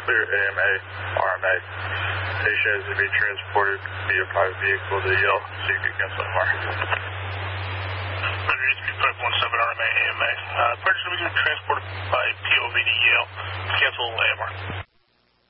clear AMA, RMA. Patient is to be transported via private vehicle to Yale, so you can cancel MR. Roger, SP 517 RMA,